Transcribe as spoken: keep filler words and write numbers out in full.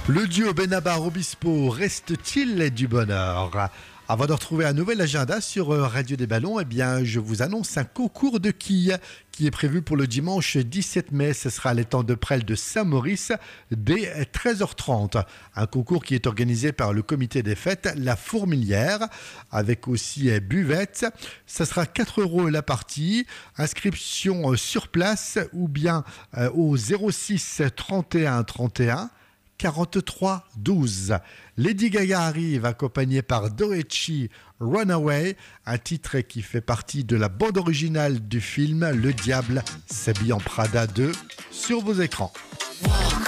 Le duo Benabar Obispo reste-t-il du bonheur? Avant de retrouver un nouvel agenda sur Radio des Ballons, eh bien, je vous annonce un concours de quilles qui est prévu pour le dimanche dix-sept mai. Ce sera à l'étang de Presles de Saint-Maurice dès treize heures trente. Un concours qui est organisé par le comité des fêtes La Fourmilière avec aussi buvette. Ça sera quatre euros la partie. Inscription sur place ou bien au zéro six trente et un trente et un quarante-trois douze. Lady Gaga arrive accompagnée par Doechii, Runaway, un titre qui fait partie de la bande originale du film Le Diable s'habille en Prada deux sur vos écrans.